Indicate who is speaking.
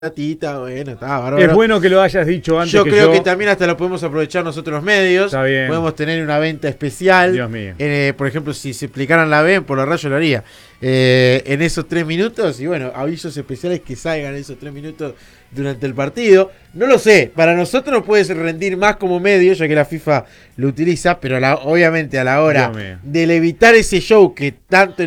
Speaker 1: Tita, bueno, está bárbaro.
Speaker 2: Es bueno que lo hayas dicho antes.
Speaker 1: Yo creo que también hasta lo podemos aprovechar nosotros los medios.
Speaker 2: Está bien.
Speaker 1: Podemos tener una venta especial.
Speaker 2: Dios mío.
Speaker 1: Por ejemplo, si se explicaran la B, por los rayos lo haría. En esos 3 minutos. Y bueno, avisos especiales que salgan esos 3 minutos durante el partido. No lo sé. Para nosotros nos puede rendir más como medio, ya que la FIFA lo utiliza. Pero obviamente a la hora de evitar ese show que tanto